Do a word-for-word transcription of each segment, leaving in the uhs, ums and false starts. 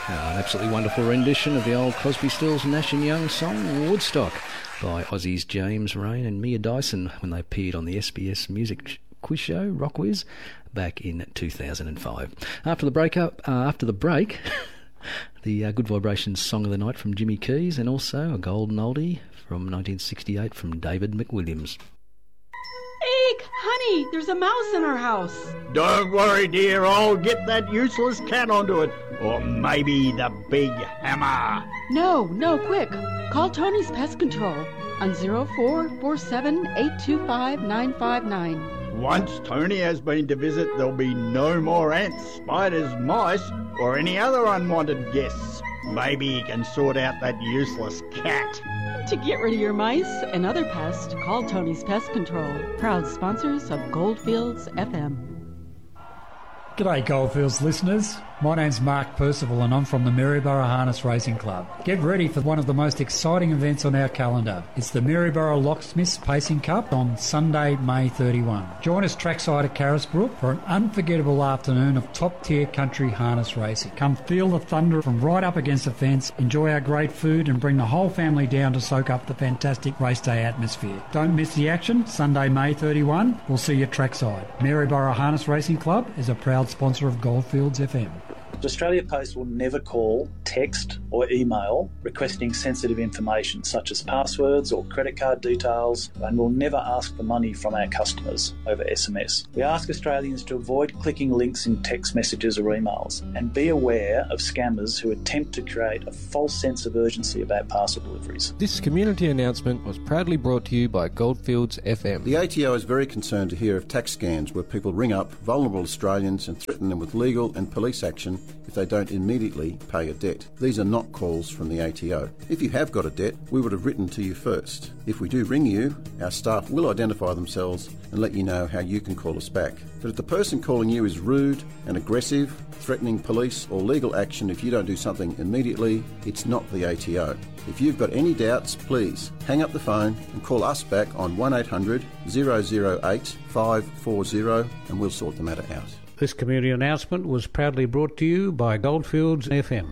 Uh, an absolutely wonderful rendition of the old Crosby, Stills, Nash and Young song Woodstock by Aussies James Rain and Mia Dyson when they appeared on the S B S Music Quiz Show Rock Wiz back in two thousand five. After the breakup, uh, after the break, the uh, Good Vibrations Song of the Night from Jimmy Keys, and also a golden oldie from nineteen sixty-eight from David McWilliams. Eek, honey, there's a mouse in our house. Don't worry, dear, I'll get that useless cat onto it. Or maybe the big hammer. No, no, quick. Call Tony's Pest Control on zero four four seven eight two five nine five nine. Once Tony has been to visit, there'll be no more ants, spiders, mice, or any other unwanted guests. Maybe he can sort out that useless cat. To get rid of your mice and other pests, call Tony's Pest Control. Proud sponsors of Goldfields F M. G'day Goldfields listeners, my name's Mark Percival and I'm from the Maryborough Harness Racing Club. Get ready for one of the most exciting events on our calendar. It's the Maryborough Locksmiths Pacing Cup on Sunday, May thirty-first. Join us trackside at Carisbrook for an unforgettable afternoon of top-tier country harness racing. Come feel the thunder from right up against the fence, enjoy our great food and bring the whole family down to soak up the fantastic race day atmosphere. Don't miss the action, Sunday, May thirty-first. We'll see you trackside. Maryborough Harness Racing Club is a proud sponsor of Goldfields F M. Australia Post will never call, text or email requesting sensitive information such as passwords or credit card details, and will never ask for money from our customers over S M S. We ask Australians to avoid clicking links in text messages or emails and be aware of scammers who attempt to create a false sense of urgency about parcel deliveries. This community announcement was proudly brought to you by Goldfields F M. The A T O is very concerned to hear of tax scams where people ring up vulnerable Australians and threaten them with legal and police action if they don't immediately pay a debt. These are not calls from the A T O. If you have got a debt, we would have written to you first. If we do ring you, our staff will identify themselves and let you know how you can call us back. But if the person calling you is rude and aggressive, threatening police or legal action if you don't do something immediately, it's not the A T O. If you've got any doubts, please hang up the phone and call us back on one eight hundred zero zero eight five four zero and we'll sort the matter out. This community announcement was proudly brought to you by Goldfields F M.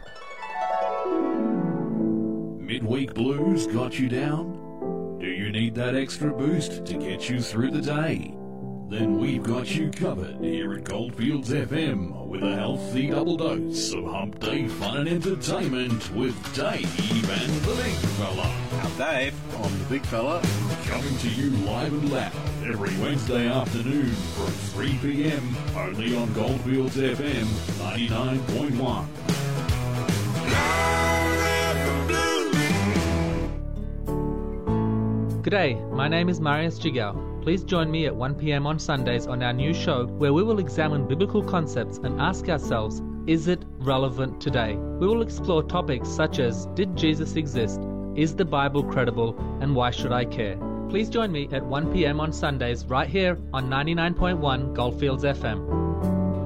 Midweek blues got you down? Do you need that extra boost to get you through the day? Then we've got you covered here at Goldfields F M with a healthy double dose of hump day fun and entertainment with Dave and the Big Fella. Now Dave, I'm the Big Fella. Coming to you live and loud every Wednesday afternoon from three p.m. only on Goldfields F M ninety-nine point one. G'day, my name is Marius Jigao. Please join me at one p.m. on Sundays on our new show where we will examine biblical concepts and ask ourselves, is it relevant today? We will explore topics such as, did Jesus exist? Is the Bible credible? And why should I care? Please join me at one p.m. on Sundays right here on ninety-nine point one Goldfields F M.